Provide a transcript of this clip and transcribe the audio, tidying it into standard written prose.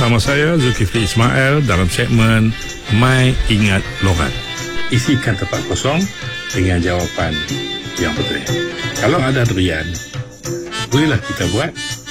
bersama saya Zulkifli Ismail dalam segmen My Ingat Logat. Isikan tempat kosong dengan jawapan yang betul. Kalau ada durian, bolehlah kita buat